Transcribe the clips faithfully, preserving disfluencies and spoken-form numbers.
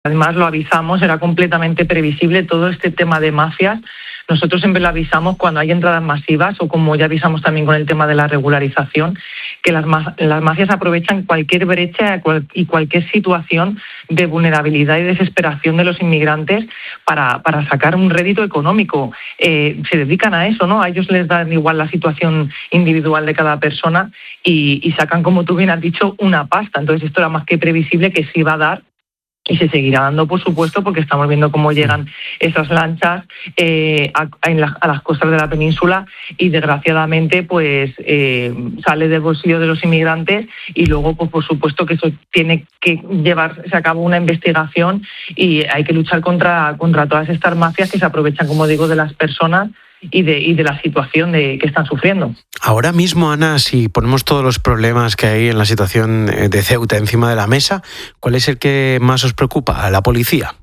Además lo avisamos, era completamente previsible todo este tema de mafias. Nosotros siempre lo avisamos cuando hay entradas masivas o como ya avisamos también con el tema de la regularización, que las, ma- las mafias aprovechan cualquier brecha cual- y cualquier situación de vulnerabilidad y desesperación de los inmigrantes para, para sacar un rédito económico. Eh, se dedican a eso, ¿no? A ellos les da igual la situación individual de cada persona y, y sacan, como tú bien has dicho, una pasta. Entonces esto era más que previsible que se iba a dar. Y se seguirá dando, por supuesto, porque estamos viendo cómo llegan esas lanchas eh, a, en la, a las costas de la península y, desgraciadamente, pues eh, sale del bolsillo de los inmigrantes y luego, pues por supuesto, que eso tiene que llevarse a cabo una investigación y hay que luchar contra, contra todas estas mafias que se aprovechan, como digo, de las personas y de, y de la situación de, que están sufriendo. Ahora mismo, Ana, si ponemos todos los problemas que hay en la situación de Ceuta encima de la mesa, ¿cuál es el que más os preocupa? ¿A la policía?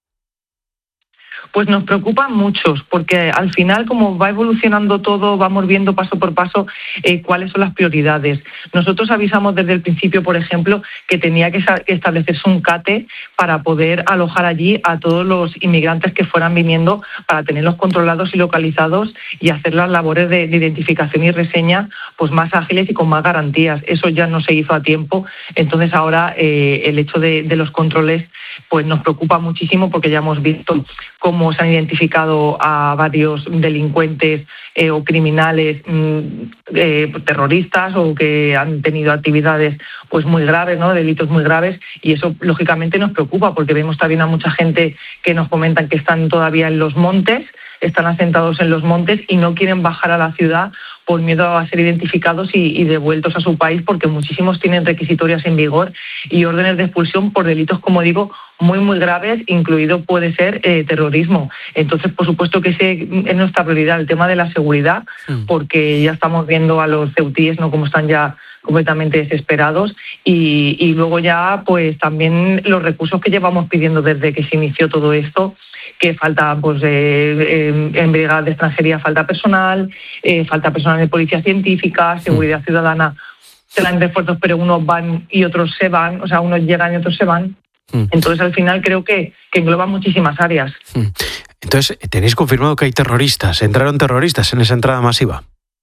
Pues nos preocupan muchos, porque al final, como va evolucionando todo, vamos viendo paso por paso eh, cuáles son las prioridades. Nosotros avisamos desde el principio, por ejemplo, que tenía que, que establecerse un CATE para poder alojar allí a todos los inmigrantes que fueran viniendo, para tenerlos controlados y localizados y hacer las labores de, de identificación y reseña pues más ágiles y con más garantías. Eso ya no se hizo a tiempo, entonces ahora eh, el hecho de, de los controles pues nos preocupa muchísimo, porque ya hemos visto cómo se han identificado a varios delincuentes eh, o criminales mm, eh, terroristas o que han tenido actividades pues muy graves, ¿no? Delitos muy graves, y eso lógicamente nos preocupa, porque vemos también a mucha gente que nos comentan que están todavía en los montes, están asentados en los montes y no quieren bajar a la ciudad por miedo a ser identificados y, y devueltos a su país, porque muchísimos tienen requisitorias en vigor y órdenes de expulsión por delitos, como digo, muy, muy graves, incluido puede ser eh, terrorismo. Entonces, por supuesto que ese es nuestra prioridad, el tema de la seguridad, porque ya estamos viendo a los ceutíes, ¿no?, como están ya completamente desesperados, y, y luego ya pues también los recursos que llevamos pidiendo desde que se inició todo esto, que falta pues eh, eh, en brigadas de extranjería falta personal, eh, falta personal de policía científica, seguridad ciudadana, se dan refuerzos pero unos van y otros se van, o sea, unos llegan y otros se van. Entonces al final creo que, que engloba muchísimas áreas. Entonces, ¿tenéis confirmado que hay terroristas? ¿Entraron terroristas en esa entrada masiva?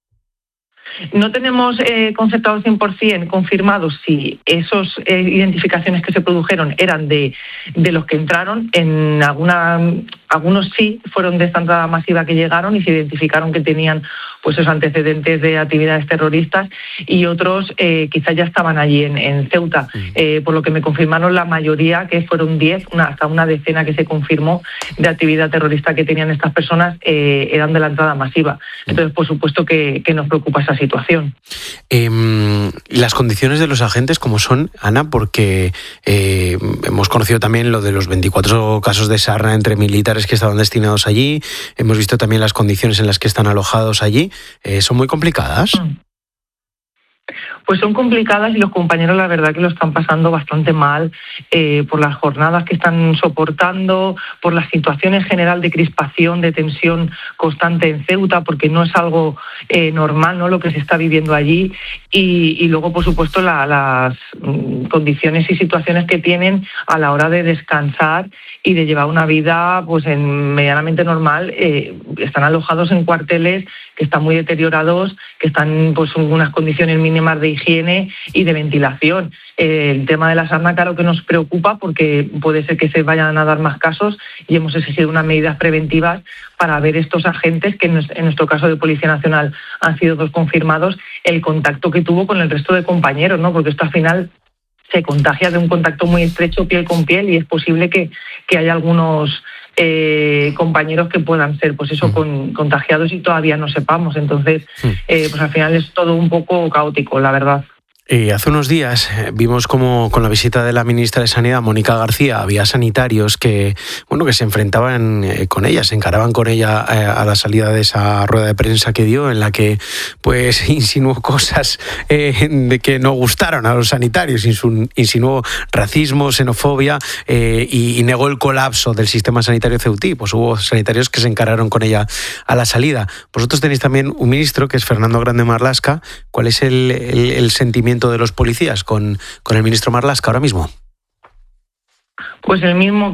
No tenemos eh, concertado cien por ciento confirmados si esas eh, identificaciones que se produjeron eran de, de los que entraron. En alguna, algunos sí fueron de esta entrada masiva que llegaron y se identificaron que tenían pues esos antecedentes de actividades terroristas, y otros eh, quizás ya estaban allí en, en Ceuta. Eh, por lo que me confirmaron la mayoría, que fueron diez, una, hasta una decena que se confirmó de actividad terrorista que tenían estas personas, eh, eran de la entrada masiva. Entonces, por supuesto que, que nos preocupa esa situación. Eh, las condiciones de los agentes, ¿cómo son, Ana? Porque eh, hemos conocido también lo de los veinticuatro casos de sarna entre militares que estaban destinados allí. Hemos visto también las condiciones en las que están alojados allí. Eh, ¿Son muy complicadas? Mm. Pues son complicadas, y los compañeros la verdad que lo están pasando bastante mal eh, por las jornadas que están soportando, por la situación en general de crispación, de tensión constante en Ceuta, porque no es algo eh, normal, ¿no?, lo que se está viviendo allí, y, y luego por supuesto la, las mm, condiciones y situaciones que tienen a la hora de descansar y de llevar una vida pues en medianamente normal. Eh, están alojados en cuarteles que están muy deteriorados, que están pues en unas condiciones mínimas de higiene y de ventilación. Eh, el tema de la sarna, claro que nos preocupa, porque puede ser que se vayan a dar más casos, y hemos exigido unas medidas preventivas para ver estos agentes, que en nuestro caso de Policía Nacional han sido dos confirmados, el contacto que tuvo con el resto de compañeros, ¿no?, porque esto al final se contagia de un contacto muy estrecho piel con piel, y es posible que, que haya algunos eh, compañeros que puedan ser pues eso, con, contagiados y todavía no sepamos. Entonces, eh, pues al final es todo un poco caótico, la verdad. Eh, hace unos días eh, vimos como con la visita de la ministra de Sanidad, Mónica García, había sanitarios que, bueno, que se enfrentaban eh, con ella, se encaraban con ella eh, a la salida de esa rueda de prensa que dio, en la que pues insinuó cosas eh, de que no gustaron a los sanitarios, insinuó racismo, xenofobia eh, y, y negó el colapso del sistema sanitario ceutí. Pues hubo sanitarios que se encararon con ella a la salida. Vosotros tenéis también un ministro, que es Fernando Grande Marlaska. ¿Cuál es el, el, el sentimiento de los policías con, con el ministro Marlaska ahora mismo? Pues el mismo